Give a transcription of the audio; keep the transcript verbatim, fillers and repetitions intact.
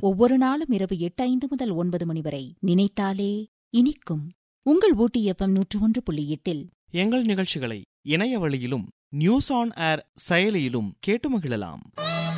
ஒவ்வொரு நாளும் இரவு எட்டு ஐந்து முதல் ஒன்பது மணி வரை நினைத்தாலே இனிக்கும். உங்கள் ஊட்டி எஃப்எம் நூற்று ஒன்று புள்ளி எட்டில் எங்கள் நிகழ்ச்சிகளை இணைய வழியிலும் நியூஸ் ஆன் ஏர் செயலியிலும் கேட்டு மகிழலாம்.